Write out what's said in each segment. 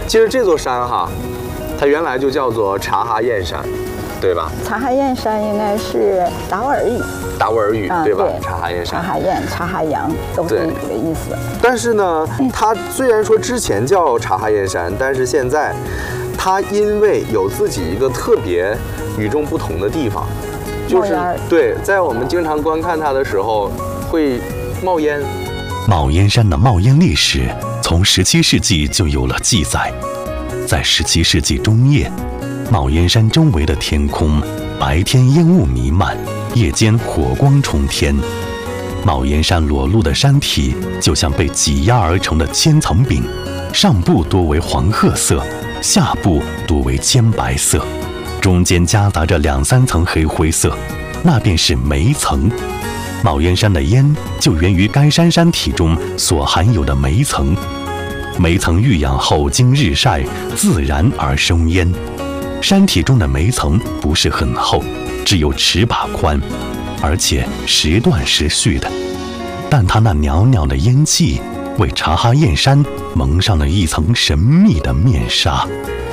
其实这座山哈，它原来就叫做察哈彦山，对吧？ 察哈彦山应该是达斡尔语。 达斡尔语对吧？ 对， 察哈彦山、 察哈彦、察哈洋都是一个意思。 但是呢，它虽然说之前叫察哈彦山，但是现在它因为有自己一个特别与众不同的地方，就是对，在我们经常观看它的时候会冒烟。 冒烟山的冒烟历史从17世纪就有了记载。在17世纪中叶，冒烟山周围的天空白天烟雾弥漫，夜间火光冲天。冒烟山裸露的山体就像被挤压而成的千层饼，上部多为黄褐色，下部多为铅白色，中间夹杂着2、3层黑灰色，那便是煤层。冒烟山的烟就源于该山山体中所含有的煤层。煤层遇氧后经日晒，自然而生烟。山体中的煤层不是很厚，只有尺把宽，而且时断时续的。但它那袅袅的烟气为察哈彦山蒙上了一层神秘的面纱。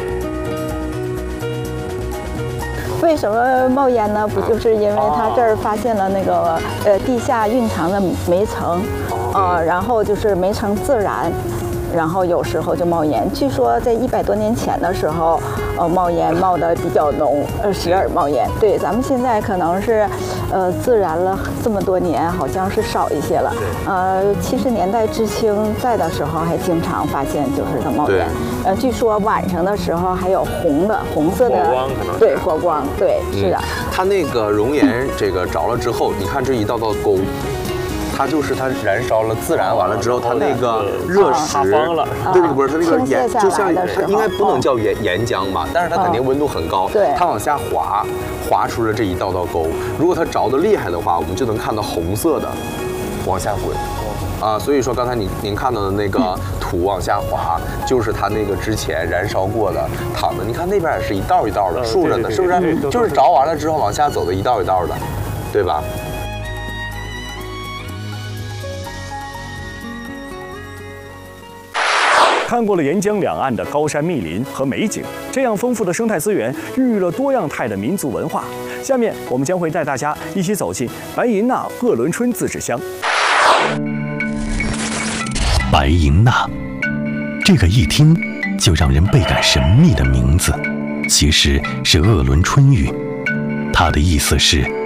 为什么冒烟呢？不就是因为它这儿发现了那个地下蕴藏的煤层，然后就是煤层自燃。然后有时候就冒烟，据说在100多年前的时候，冒烟冒得比较浓，时而冒烟。对，咱们现在可能是，自燃了这么多年，好像是少一些了。70年代知青在的时候，还经常发现就是它冒烟。据说晚上的时候还有红色的火光，可能对火光，对，是的。 它那个熔岩这个着了之后，你看这一道道沟。它就是它燃烧了，自燃完了之后，它那个热石，对，不是它那个岩，就像它应该不能叫岩浆吧，但是它肯定温度很高， 对， 它往下滑出了这一道道沟。如果它着得厉害的话，我们就能看到红色的往下滚。所以说刚才您看到的那个土往下滑，就是它那个之前燃烧过的躺的。你看那边也是一道一道的竖着的，是不是？就是着完了之后往下走的一道一道的，对吧？ 看过了沿江两岸的高山密林和美景，这样丰富的生态资源孕育了多样态的民族文化。下面我们将会带大家一起走进白银纳鄂伦春自治乡。 白银纳，这个一听就让人倍感神秘的名字，其实是鄂伦春语，它的意思是